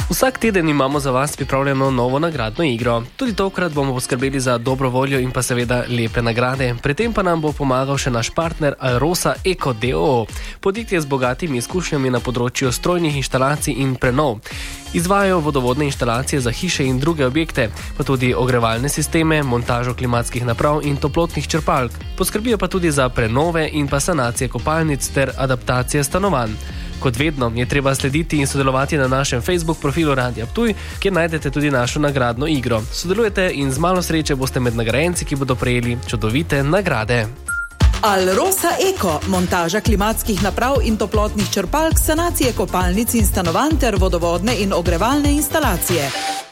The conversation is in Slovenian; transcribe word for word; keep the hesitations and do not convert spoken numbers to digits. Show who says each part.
Speaker 1: Vsak teden imamo za vas pripravljeno novo nagradno igro. Tudi tokrat bomo poskrbeli za dobro voljo in pa seveda lepe nagrade. Pri tem pa nam bo pomagal še naš partner Alrosa Eko d. o. o. Podjetje z bogatimi izkušnjami na področju strojnih inštalacij in prenov. Izvajajo vodovodne inštalacije za hiše in druge objekte, pa tudi ogrevalne sisteme, montažo klimatskih naprav in toplotnih črpalk. Poskrbijo pa tudi za prenove in pa sanacije kopalnic ter adaptacije stanovanj. Kot vedno je treba slediti in sodelovati na našem Facebook profilu Radia Ptuj, kjer najdete tudi našo nagradno igro. Sodelujete in z malo sreče boste med nagrajenci, ki bodo prejeli čudovite nagrade.
Speaker 2: Alrosa Eko, montaža klimatskih naprav in toplotnih črpalk, sanacije kopalnic in stanovanj ter vodovodne in ogrevalne instalacije.